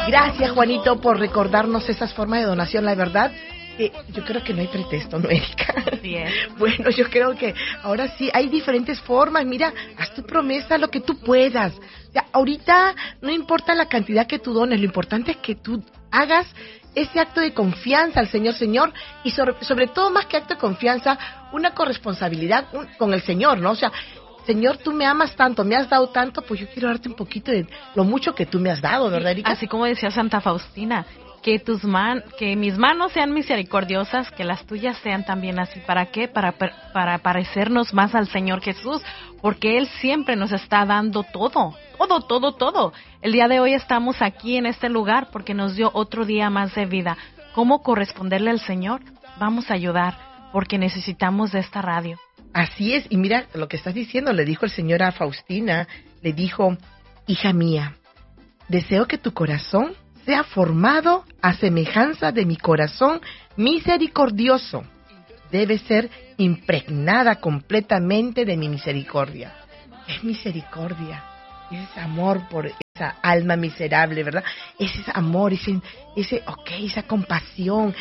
Gracias, Juanito, por recordarnos esas formas de donación. La verdad, yo creo que no hay pretexto, ¿no, Erika? Bien. Bueno, yo creo que ahora sí hay diferentes formas. Mira, haz tu promesa, lo que tú puedas. Ya, ahorita no importa la cantidad que tú dones, lo importante es que tú hagas ese acto de confianza al Señor, y sobre todo, más que acto de confianza, una corresponsabilidad con el Señor, ¿no? O sea, Señor, tú me amas tanto, me has dado tanto, pues yo quiero darte un poquito de lo mucho que tú me has dado, ¿verdad, Erika? Así como decía Santa Faustina, que mis manos sean misericordiosas, que las tuyas sean también así. ¿Para qué? Para parecernos más al Señor Jesús, porque Él siempre nos está dando todo. El día de hoy estamos aquí en este lugar porque nos dio otro día más de vida. ¿Cómo corresponderle al Señor? Vamos a ayudar, porque necesitamos de esta radio. Así es, y mira lo que estás diciendo, le dijo el Señor a Faustina, le dijo: hija mía, deseo que tu corazón sea formado a semejanza de mi corazón misericordioso. Debe ser impregnada completamente de mi misericordia. Es misericordia, es amor por esa alma miserable, ¿verdad? Ese amor, esa compasión,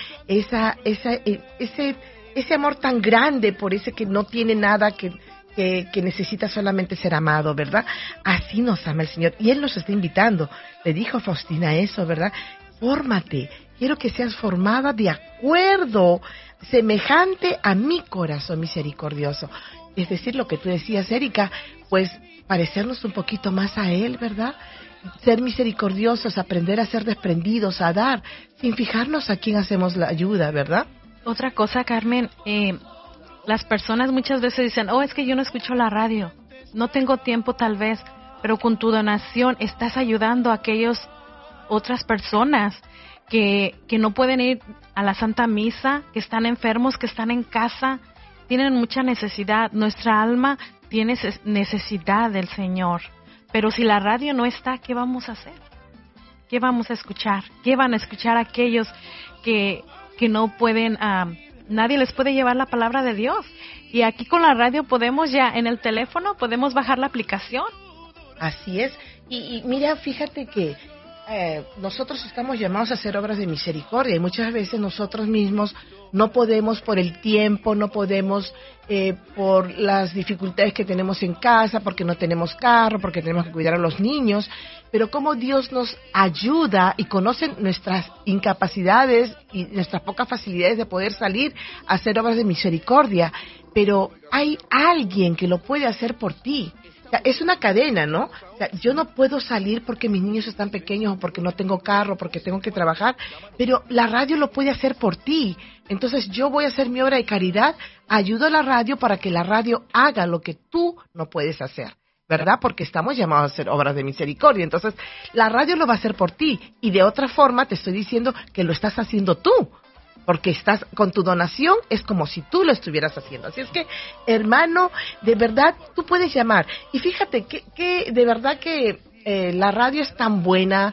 ese amor tan grande por ese que no tiene nada, que necesita solamente ser amado, ¿verdad? Así nos ama el Señor, y Él nos está invitando. Le dijo a Faustina eso, ¿verdad? Fórmate, quiero que seas formada de acuerdo, semejante a mi corazón misericordioso. Es decir, lo que tú decías, Erika, pues parecernos un poquito más a Él, ¿verdad? Ser misericordiosos, aprender a ser desprendidos, a dar, sin fijarnos a quién hacemos la ayuda, ¿verdad? Otra cosa, Carmen, las personas muchas veces dicen: es que yo no escucho la radio, no tengo tiempo tal vez, pero con tu donación estás ayudando a aquellas otras personas que no pueden ir a la Santa Misa, que están enfermos, que están en casa, tienen mucha necesidad. Nuestra alma tiene necesidad del Señor, pero si la radio no está, ¿qué vamos a hacer? ¿Qué vamos a escuchar? ¿Qué van a escuchar aquellos que no pueden, nadie les puede llevar la palabra de Dios? Y aquí con la radio podemos ya, en el teléfono, podemos bajar la aplicación. Así es, y mira, fíjate que nosotros estamos llamados a hacer obras de misericordia, y muchas veces nosotros mismos no podemos por el tiempo, no podemos por las dificultades que tenemos en casa, porque no tenemos carro, porque tenemos que cuidar a los niños, pero cómo Dios nos ayuda y conoce nuestras incapacidades y nuestras pocas facilidades de poder salir a hacer obras de misericordia, pero hay alguien que lo puede hacer por ti. O sea, es una cadena, ¿no? O sea, yo no puedo salir porque mis niños están pequeños, o porque no tengo carro, porque tengo que trabajar, pero la radio lo puede hacer por ti. Entonces yo voy a hacer mi obra de caridad, ayudo a la radio para que la radio haga lo que tú no puedes hacer, ¿verdad? Porque estamos llamados a hacer obras de misericordia. Entonces la radio lo va a hacer por ti, y de otra forma te estoy diciendo que lo estás haciendo tú, porque estás con tu donación, es como si tú lo estuvieras haciendo. Así es que, hermano, de verdad, tú puedes llamar. Y fíjate que de verdad que la radio es tan buena,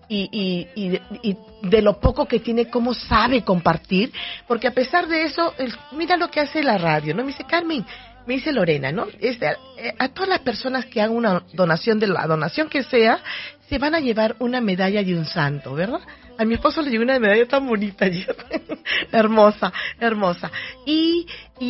y de lo poco que tiene, cómo sabe compartir, porque a pesar de eso, mira lo que hace la radio, ¿no? Me dice Carmen, me dice Lorena, ¿no? A todas las personas que hagan una donación, de la donación que sea, se van a llevar una medalla de un santo, ¿verdad? A mi esposo le llegó una medalla tan bonita, hermosa. Y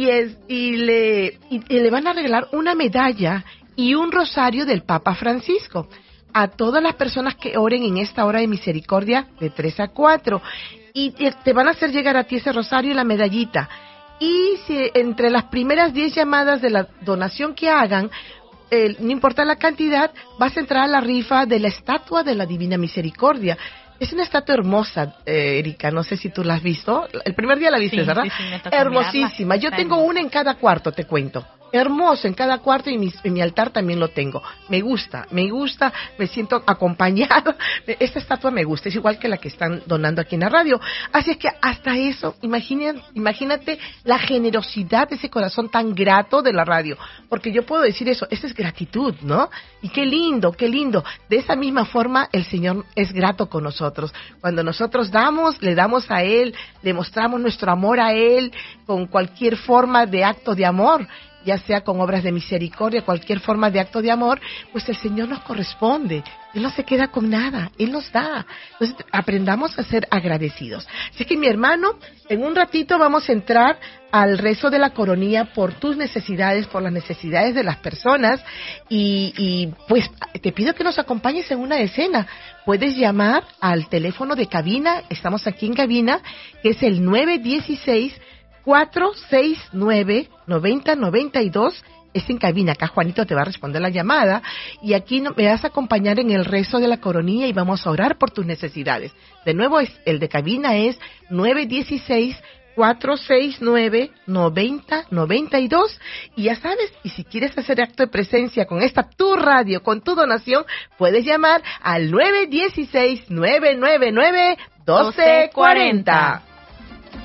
le van a regalar una medalla y un rosario del Papa Francisco a todas las personas que oren en esta hora de misericordia de 3 a 4. Y te van a hacer llegar a ti ese rosario y la medallita. Y si entre las primeras 10 llamadas de la donación que hagan, no importa la cantidad, vas a entrar a la rifa de la estatua de la Divina Misericordia. Es una estatua hermosa, Erika, no sé si tú la has visto. El primer día la viste, ¿verdad? Sí, me tocó hermosísima. Yo tengo una en cada cuarto, te cuento. Hermoso en cada cuarto, y en mi altar también lo tengo. Me gusta, me siento acompañada. Esta estatua me gusta, es igual que la que están donando aquí en la radio. Así es que hasta eso, imagínate la generosidad de ese corazón tan grato de la radio. Porque yo puedo decir eso, esa es gratitud, ¿no? Y qué lindo. De esa misma forma, el Señor es grato con nosotros. Cuando nosotros le damos a Él, le mostramos nuestro amor a Él con cualquier forma de acto de amor, ya sea con obras de misericordia, cualquier forma de acto de amor, pues el Señor nos corresponde. Él no se queda con nada, Él nos da. Entonces, aprendamos a ser agradecidos. Así que, mi hermano, en un ratito vamos a entrar al rezo de la coronilla por tus necesidades, por las necesidades de las personas, y pues te pido que nos acompañes en una decena. Puedes llamar al teléfono de cabina, estamos aquí en cabina, que es el 916-469-9092, es en cabina. Acá Juanito te va a responder la llamada, y aquí me vas a acompañar en el rezo de la coronilla y vamos a orar por tus necesidades. De nuevo, el de cabina es 916-469-9092, y ya sabes, y si quieres hacer acto de presencia con esta tu radio, con tu donación, puedes llamar al 916-999-1240.